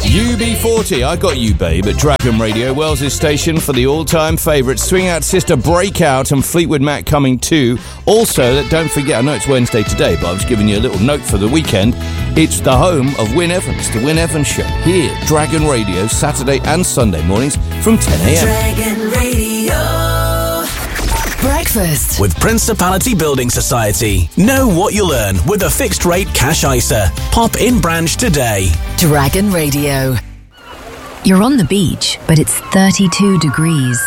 UB40, I Got You Babe at Dragon Radio, Wales' station for the all-time favourites. Swing Out Sister, Breakout and Fleetwood Mac coming too. Also, don't forget, I know it's Wednesday today, but I was giving you a little note for the weekend. It's the home of Win Evans, the Win Evans Show, here, Dragon Radio, Saturday and Sunday mornings from 10 a.m. Dragon Radio. Breakfast with Principality Building Society. Know what you'll earn with a fixed rate cash ISA. Pop in branch today. Dragon Radio. You're on the beach, but it's 32 degrees.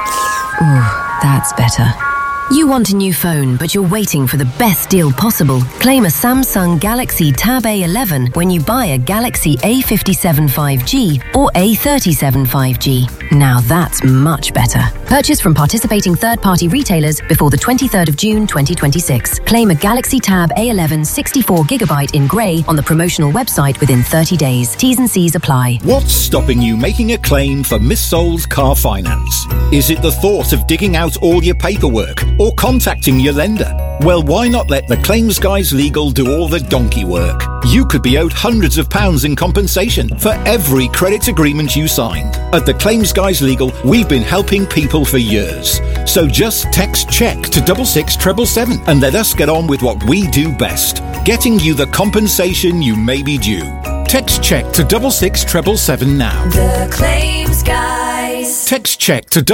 Ooh, that's better. You want a new phone, but you're waiting for the best deal possible. Claim a Samsung Galaxy Tab A11 when you buy a Galaxy A57 5G or A37 5G. Now that's much better. Purchase from participating third-party retailers before the 23rd of June 2026. Claim a Galaxy Tab A11 64GB in grey on the promotional website within 30 days. T's and C's apply. What's stopping you making a claim for Miss Soul's car finance? Is it the thought of digging out all your paperwork or contacting your lender? Well, why not let the Claims Guys Legal do all the donkey work? You could be owed hundreds of pounds in compensation for every credit agreement you signed. At the Claims Guys Legal, we've been helping people for years. So just text CHECK to 66777 and let us get on with what we do best, getting you the compensation you may be due. Text CHECK to 66777 now. The Claims Guys. Text CHECK to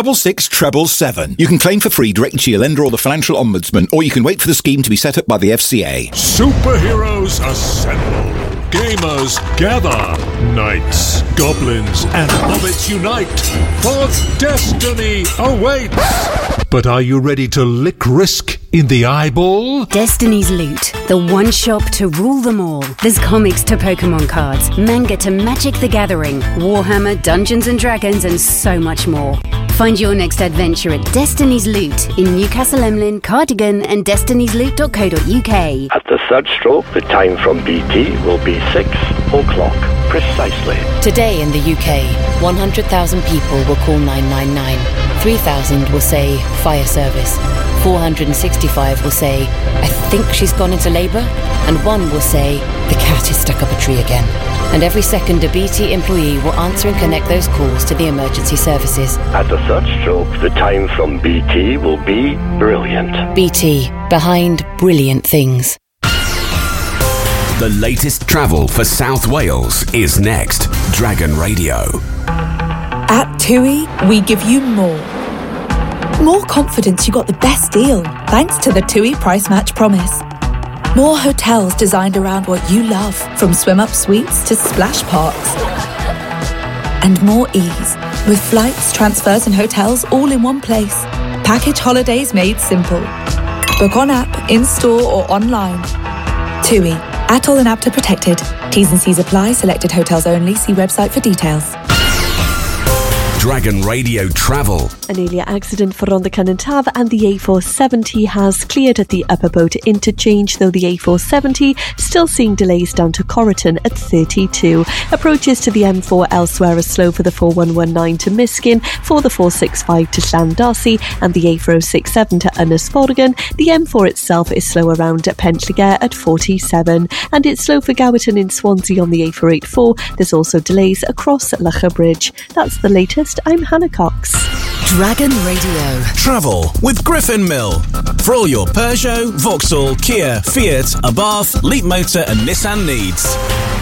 66777. You can claim for free directly to your lender or the Financial Ombudsman, or you can wait for the scheme to be set up by the FCA. Superheroes assemble. Gamers gather. Knights, goblins, and hobbits unite. For destiny awaits. But are you ready to lick risk in the eyeball? Destiny's Loot, the one shop to rule them all. There's comics to Pokemon cards, manga to Magic the Gathering, Warhammer, Dungeons and Dragons, and so much more. Find your next adventure at Destiny's Loot in Newcastle Emlyn, Cardigan, and destiny'sloot.co.uk. At the third stroke, the time from BT will be 6 o'clock precisely. Today in the UK, 100,000 people will call 999. 3,000 will say fire service. 465 will say, I think she's gone into labour. And 1 will say, the cat is stuck up a tree again. And every second a BT employee will answer and connect those calls to the emergency services. At the third stroke, the time from BT will be brilliant. BT, behind brilliant things. The latest travel for South Wales is next. Dragon Radio. At TUI, we give you more. More confidence you got the best deal, thanks to the TUI Price Match Promise. More hotels designed around what you love, from swim-up suites to splash parks. And more ease, with flights, transfers and hotels all in one place. Package holidays made simple. Book on app, in-store or online. TUI, ATOL and APTA protected. T's and C's apply, selected hotels only. See website for details. Dragon Radio Travel. An earlier accident for Rhondda Tav and the A470 has cleared at the Upper Boat interchange, though the A470 still seeing delays down to Corriton at 32. Approaches to the M4 elsewhere are slow for the 4119 to Miskin, for the 465 to Llandarcy and the A467 to Ynysforgan. The M4 itself is slow around at Penllygare at 47, and it's slow for Gowerton in Swansea on the A484. There's also delays across Locher Bridge. That's the latest. I'm Hannah Cox. Dragon Radio. Travel with Griffin Mill. For all your Peugeot, Vauxhall, Kia, Fiat, Abarth, Leap Motor and Nissan needs.